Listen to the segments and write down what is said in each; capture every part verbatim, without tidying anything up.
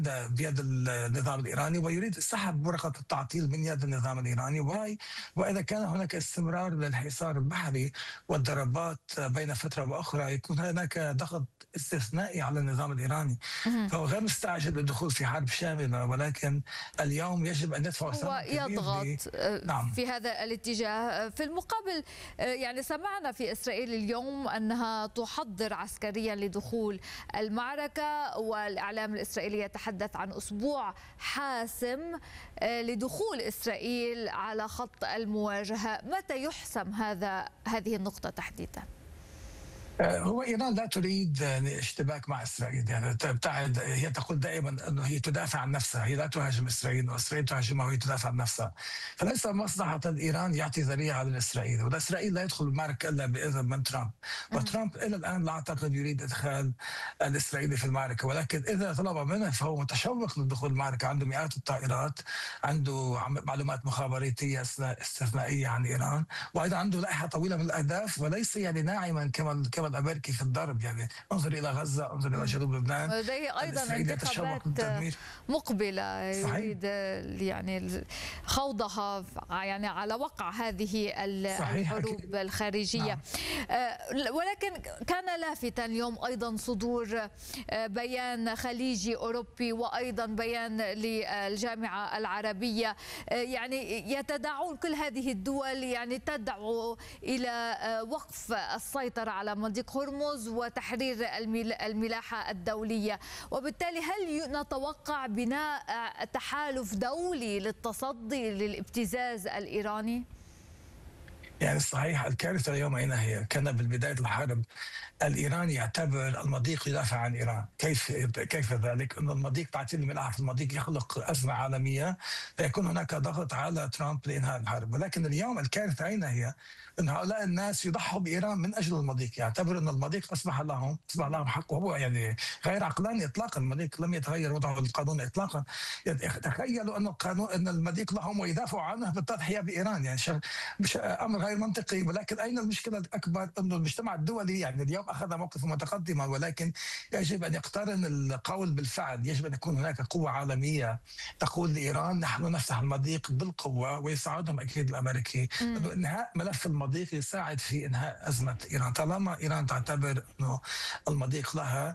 بيد النظام الإيراني ويريد سحب ورقة التعطيل من يد النظام الإيراني. وهي وإذا كان هناك استمرار للحصار البحري والضربات بين فترة وأخرى يكون هناك ضغط استثنائي على النظام الإيراني. فهو غير مستعجل للدخول في حرب شاملة، ولكن اليوم يجب أن يدفع ثمن كبير. ويضغط نعم. في هذا الاتجاه. في المقابل يعني سمعنا في إسرائيل اليوم أنها تحضر عسكريا لدخول المعركة، والإعلام الإسرائيلي يتحدث عن أسبوع حاسم لدخول إسرائيل على خط المواجهة. متى يحسم هذا هذه النقطة تحديدا؟ هو إيران لا تريد اشتباك مع إسرائيل، يعني تبتعد. هي تقول دائما أنه هي تدافع عن نفسها، هي لا تهاجم إسرائيل وإسرائيل تهاجمها وهي تدافع عن نفسها. فليس مصلحة إيران يعطي ذريعة لإسرائيل، وإسرائيل لا يدخل المعركة إلا بإذن من ترامب، وترامب إلى الآن لا أعتقد يريد إدخال الإسرائيلي في المعركة، ولكن إذا طلب منه فهو متشوق لدخول المعركة. عنده مئات الطائرات، عنده معلومات مخابراتية استثنائية عن إيران، وأيضا عنده لائحة طويلة من الأهداف، وليس يعني ناعما كما كما الامريكي في الضرب. يعني انظر الى غزه، انظر الى جنوب لبنان، لديه ايضا انتخابات مقبله يريد يعني خوضها يعني على وقع هذه الحروب الخارجيه. نعم. ولكن كان لافتا اليوم ايضا صدور بيان خليجي اوروبي وايضا بيان للجامعه العربيه، يعني يتداعون كل هذه الدول يعني تدعو الى وقف السيطره على مضيق هرمز وتحرير الملاحة الدولية. وبالتالي هل نتوقع بناء تحالف دولي للتصدي للابتزاز الإيراني؟ يعني صحيح الكارثة اليوم أين هي؟ كان بالبداية الحرب الإيراني يعتبر المضيق يدافع عن إيران. كيف كيف ذلك؟ أن المضيق تعطيل الملاحة في المضيق يخلق أزمة عالمية، فيكون هناك ضغط على ترامب لإنهاء الحرب. ولكن اليوم الكارثة أين هي؟ أن هؤلاء الناس يضحوا بإيران من أجل المضيق، يعتبر أن المضيق أصبح لهم أصبح لهم حق، وهو يعني غير عقلاني إطلاقا. المضيق لم يتغير وضعه القانوني إطلاقا. تخيلوا أن القانون أن المضيق لهم ويدافعوا عنه بالتضحية بإيران، يعني مش أمر غير منطقي. ولكن أين المشكلة الأكبر؟ أن المجتمع الدولي يعني اليوم أخذ موقفا متقدما، ولكن يجب أن يقترن القول بالفعل. يجب أن يكون هناك قوة عالمية تقول لإيران نحن نفتح المضيق بالقوة، ويساعدهم أكيد الأمريكي. إنهاء ملف المضيق يساعد في إنهاء أزمة إيران. طالما إيران تعتبر أنه المضيق لها،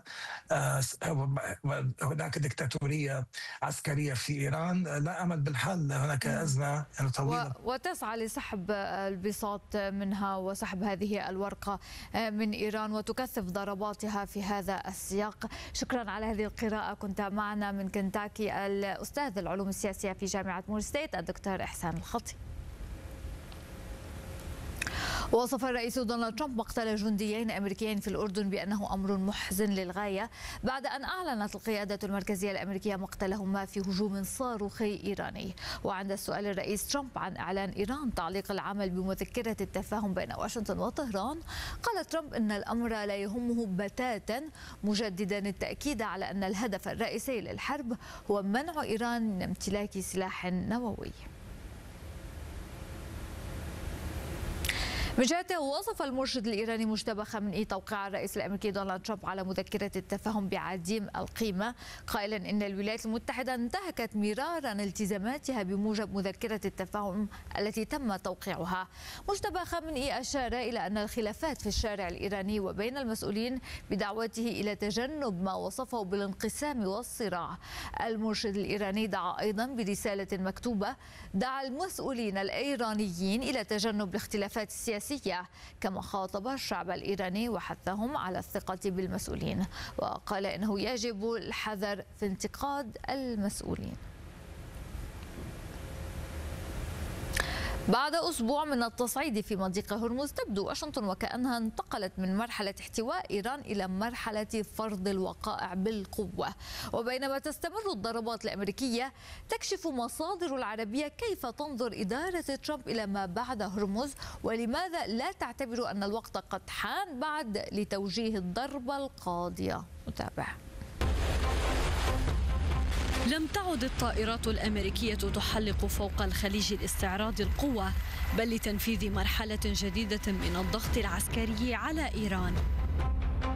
هناك دكتاتورية عسكرية في إيران، لا أمل بالحل. هناك أزمة يعني طويلة وتسعى لسحب البساط منها وسحب هذه الورقة من إيران وتكثف ضرباتها في هذا السياق. شكرا على هذه القراءة. كنت معنا من كنتاكي الأستاذ العلوم السياسية في جامعة مور ستيت الدكتور إحسان الخطي. وصف الرئيس دونالد ترامب مقتل جنديين أمريكيين في الأردن بأنه أمر محزن للغاية، بعد أن أعلنت القيادة المركزية الأمريكية مقتلهما في هجوم صاروخي إيراني. وعند سؤال الرئيس ترامب عن إعلان إيران تعليق العمل بمذكرة التفاهم بين واشنطن وطهران، قال ترامب أن الأمر لا يهمه بتاتا، مجددا التأكيد على أن الهدف الرئيسي للحرب هو منع إيران من امتلاك سلاح نووي. من جهته وصف المرشد الإيراني مجتبى خامنئي توقيع الرئيس الأمريكي دونالد ترامب على مذكرة التفاهم بعديم القيمة، قائلا إن الولايات المتحدة انتهكت مرارا التزاماتها بموجب مذكرة التفاهم التي تم توقيعها. مجتبى خامنئي أشار إلى أن الخلافات في الشارع الإيراني وبين المسؤولين بدعوته إلى تجنب ما وصفه بالانقسام والصراع. المرشد الإيراني دعا أيضا برسالة مكتوبة دعا المسؤولين الإيرانيين إلى تجنب الاختلافات السياسية، كما خاطب الشعب الإيراني وحثهم على الثقة بالمسؤولين، وقال إنه يجب الحذر في انتقاد المسؤولين. بعد أسبوع من التصعيد في مضيق هرمز، تبدو واشنطن وكأنها انتقلت من مرحلة احتواء إيران إلى مرحلة فرض الوقائع بالقوة. وبينما تستمر الضربات الأمريكية، تكشف مصادر العربية كيف تنظر إدارة ترامب إلى ما بعد هرمز، ولماذا لا تعتبر أن الوقت قد حان بعد لتوجيه الضربة القاضية. نتابع. لم تعد الطائرات الأمريكية تحلق فوق الخليج لاستعراض القوة، بل لتنفيذ مرحلة جديدة من الضغط العسكري على إيران.